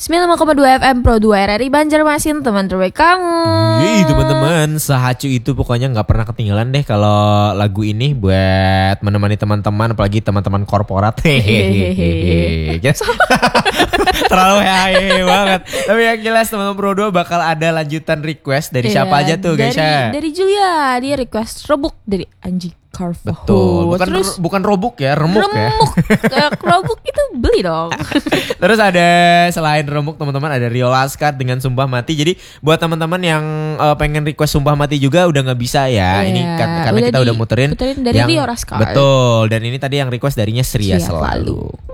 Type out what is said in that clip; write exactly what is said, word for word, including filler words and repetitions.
sembilan puluh lima koma dua F M Pro dua R R I Banjarmasin, teman terbaik kamu. Yeay teman-teman, sehacu itu pokoknya gak pernah ketinggalan deh kalau lagu ini buat menemani teman-teman, apalagi teman-teman korporat. Hehehe. Terlalu hehehe banget. Tapi yang jelas teman-teman Pro dua bakal ada lanjutan request dari Iya, siapa aja tuh guys ya? Dari, dari Julia, dia request robuk dari Anji Carvalho. Betul, bukan Terus, r- bukan robuk ya, remuk, remuk. ya. Robuk itu beli dong. Terus ada selain remuk teman-teman ada Rio Laskar dengan Sumpah Mati. Jadi buat teman-teman yang uh, pengen request Sumpah Mati juga udah nggak bisa ya. Yeah, ini kan, karena udah kita di, udah muterin, muterin dari yang, Rio Laskar. Betul. Dan ini tadi yang request darinya Seria Seria Selalu. Selalu.